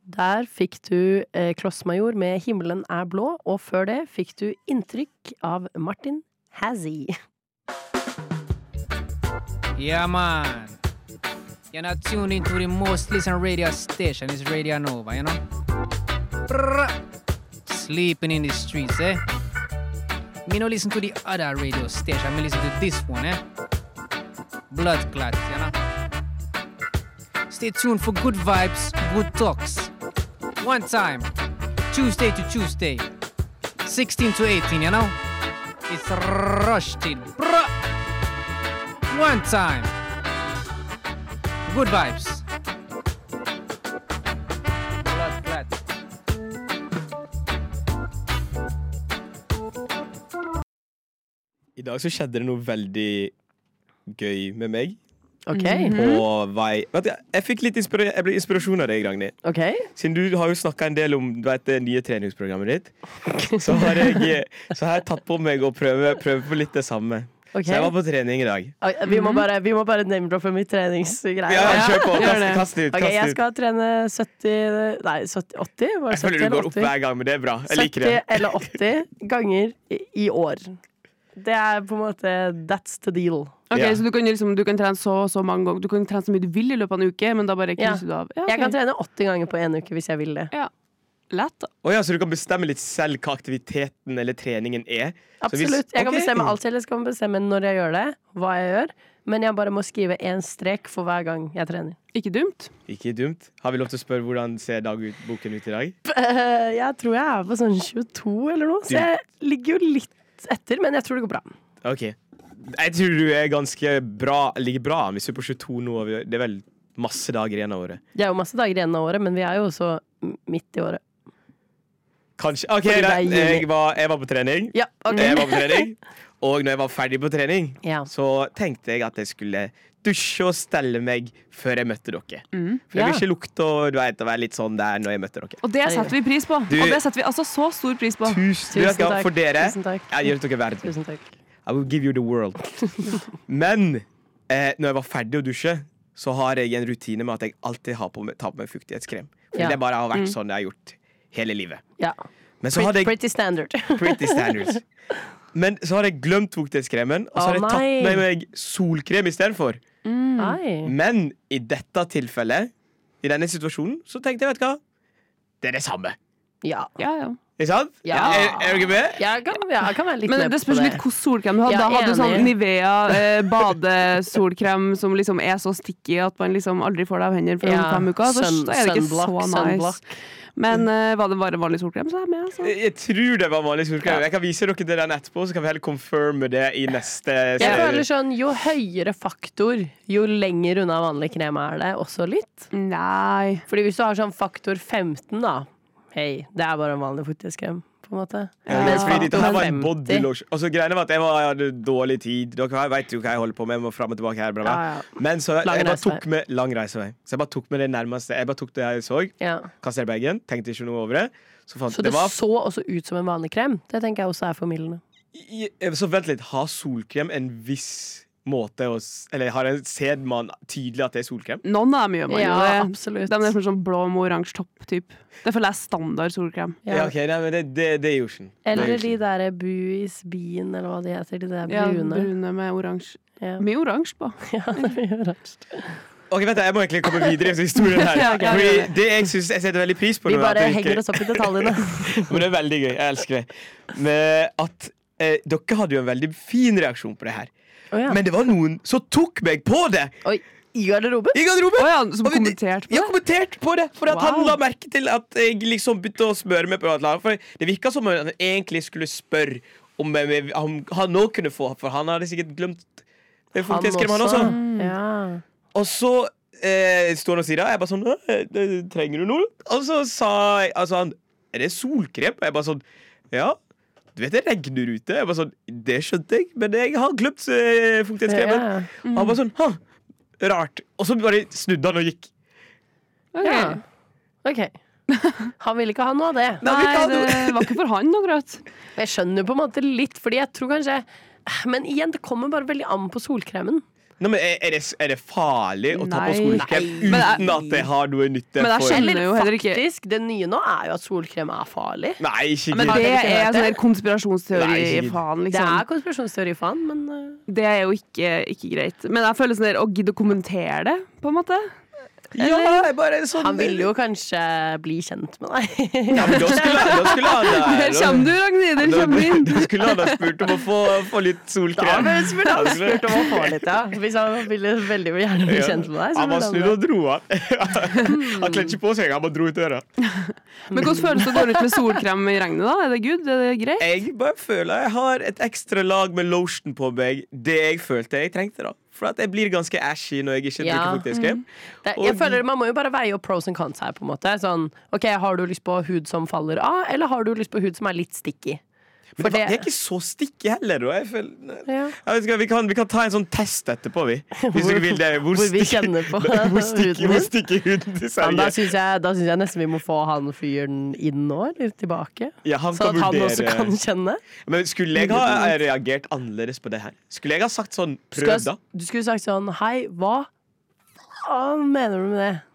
Der fikk du Klossmajor med Himmelen er blå, og før det fikk du Inntrykk av Martin Hazzy. Yeah, man. You're not tuned into the most listened radio station. It's Radio Nova, you know? Brrr. Sleeping in the streets, eh? Me no listen to the other radio station. Me listen to this one, eh? Blood clots, you know? Stay tuned for good vibes, good talks. One time, Tuesday to Tuesday, 16 to 18, you know? It's Rushdie. Brrr. One time. Good vibes. Blood clots. I dag så skjedde det noe veldig gøy med meg. Ok. På vei. Vet du, jeg fikk litt jeg ble inspirasjon av deg, Ragnhild. Ok. Siden du har jo snakket en del om det nye treningsprogrammet ditt, så har jeg tatt på meg å prøve på litt det samme. Ok. Så jeg var på trening i dag. Vi må bare name-droppe mitt treningsgreie. Ja, kjør på. gjør det. Kast ut. Ok, jeg skal trene 70, nei, 80? Var det Jeg føler 70 du eller går opp 80? hver gang, men det er bra. Jeg liker det. 70 eller 80 ganger i år. Det er på en måte, that's the deal. Ok, Ja. så du kan trene så mange ganger. Du kan trene så mye du vil i løpet av en uke, men da bare krysser du av. Ja, Jeg kan ok. trene 80 ganger på en uke hvis jeg vil det. Lett da. Ja, så du kan bestemme litt selv hva aktiviteten eller treningen er. Så hvis- Absolutt. Jeg kan Ok. bestemme alt selv. Jeg kan bestemme når jeg gjør det, hva jeg gjør. Men jeg bare må skrive en strek for hver gang jeg trener. Ikke dumt. Ikke dumt. Har vi lov til å spørre hvordan ser boken ut i dag? Jeg tror jeg er på sånn 22 eller noe, så jeg ligger jo litt etter, men jeg tror det går bra. Ok. Jeg tror du er ganske bra, ligger bra. Hvis du er på 22 nå, det er vel masse dager igjen av året. Det er jo masse dager igjen av året, men vi er jo også midt i året. Kanskje. Ok, Fordi det er juni. jeg var på trening. Ja, ok. Jeg var på trening. Og når jeg var ferdig på trening, Ja. så tenkte jeg at jeg skulle dusje og stelle meg før jeg møtte dere. For jeg vil Ja. ikke lukte og du vet, å være litt sånn der når jeg møtte dere. Og det setter vi pris på. Du- Og det setter vi altså så stor pris på. Tusen takk for dere. Tusen takk. Jeg gjør dere verden. Tusen takk. I will give you the world. Men når jeg var ferdig å dusje, så har jeg en rutine med at jeg alltid tar på meg fuktighetskrem. Fordi Ja. det bare har vært sånn jeg har gjort hele livet. Ja. Men så hadde jeg Pretty standard. pretty standards. Men så har jeg glemt fuktighetskremmen, og så har Å, jeg tatt nei. med meg solkrem i stedet for. Nei. Men i dette tilfellet, i denne situasjonen, så tenkte jeg, vet du hva? Det er det samme. Ja. Ja. Ikke sant? Ja. Er du ikke med? Jeg kan være litt Men med det på spørs det. litt hvordan solkrem du hadde. Ja, Da hadde du sånn enig. Nivea badesolkrem som liksom er så sticky at man liksom aldri får det av hendene for Ja, 5 uker. Så er det ikke så sunblock. nice. Men var det bare vanlig solkrem, så er jeg med. Altså. Jeg tror det var vanlig solkrem. Jeg kan vise dere det den etterpå, så kan vi heller confirme det i neste Jeg føler sånn, jo høyere faktor, jo lenger unna vanlig krem er det også litt. Nei. Fordi hvis du har sånn faktor 15 da, hei, det er bare en vanlig fuktighetskrem, på en måte. Ja, Mens fordi dette her var en 50 bodylotion. Altså, greiene var at jeg hadde dårlig tid. Dere vet jo hva jeg holder på med. Jeg må frem og tilbake her, bla, bla. Ja, ja. Men så Lang jeg bare reisevei. tok med lang reisevei. Så jeg bare tok med det nærmeste. Jeg bare tok det jeg så, Ja. kastet det i bagen, tenkte ikke noe over det. Så fant Så det så også ut som en vanlig krem. Det tenker jeg også er formildende. Så vent litt, har solkrem en viss måte ser man tydelig at det er solkrem? Noen av dem gjør man Ja, jo det. absolutt. De er sånn blå med oransje topp typ. Det føler jeg er standard solkrem. Ja, ok, nei, men det er jo ikke. Eller de der Buis Bean, eller hva de heter, de der Ja, brune. brune med oransje. Ja. Mye oransje på. Ja, det blir oransje. Ok, vent da, jeg må egentlig komme videre i historien her. Ja, ok. Fordi det jeg synes jeg setter veldig pris på Vi nå, er at bare det ikke- henger oss opp i detaljene. Men det er veldig gøy, jeg elsker det. Med at dere hadde jo en veldig fin reaksjon på det her. Å, ja. Men det var noen som tok meg på det Oi, i garderoben? i garderoben. Å ja, som Og vi- kommenterte på Jeg det? kommenterte på det, for at han Wow. la merke til at jeg liksom begynte å smøre meg på et eller annet. For det virket som om han egentlig skulle spørre om han nå kunne få, for han hadde sikkert glemt fuktighetskrem, han også. Ja. Og så står han og sier det, og jeg bare sånn, trenger du noe? Og så sa jeg, altså han, er det solkrem? Og jeg bare sånn, ja, du vet det regner ute. Jeg bare sånn, det skjønte jeg, men jeg har glemt fuktighetskremen. Ja. Og han bare sånn, rart. Og så bare snudde han og gikk. Ok. Ja. Ok. Han ville ikke ha noe av det. Nei, vi Nei, kan- det var ikke for han akkurat. Jeg skjønner på en måte litt, fordi jeg tror kanskje. Men igjen, det kommer bare veldig an på solkremen. Nei, men er det farlig å ta på Nei. solkrem Nei. uten at det har noe nytte? Men jeg for... skjønner Eller jo heller ikke. faktisk, det nye nå er jo at solkrem er farlig. Nei, ikke Men gidd. det Har dere ikke hørt er det? sånn der konspirasjonsteori, Nei, ikke- faen, Det liksom. er konspirasjonsteori, faen, men Det er jo ikke greit. Men jeg føler sånn der å gidde å kommentere det, på en måte. Ja, jeg bare sånn... han ville jo kanskje bli kjent med deg. Ja, men da skulle han Der kommer du, Ragnhild! Der kommer du inn. Da skulle han ha spurt om å få litt Da solkrem. burde han spurt om å få litt, ja. Hvis han ville veldig gjerne bli kjent med deg. Så Han var burde snudd han og dro han. Han kledde ikke på seg, han bare dro ut døra. Men hvordan føles det å gå ut med solkrem i regnet, da? Er det good? Er det greit? Jeg bare føler jeg har et ekstra lag med lotion på meg. Det jeg følte jeg trengte, da. For at jeg blir ganske ashy når jeg ikke Ja. bruker fuktighetskrem. Jeg føler Man må jo bare veie opp pros and cons her. På en måte sånn, ok, har du lyst på hud som faller av, eller har du lyst på hud som er litt sticky? Men det er ikke så sticky heller. Da. Jeg føler... Ja. Jeg vet ikke, vi kan ta en sånn test etterpå, vi. Hvis dere vil det. Hvor vi kjenner på hvor huden din. sticky huden til Ja, men da Sergej. syns jeg nesten vi må få han fyren inn nå, eller tilbake. Ja, han Sånn kan at han også vurdere. kan kjenne. Men skulle jeg ha reagert annerledes på det her? Skulle jeg ha sagt sånn, prøv da? Du skulle sagt sånn, hei, hva mener du med det?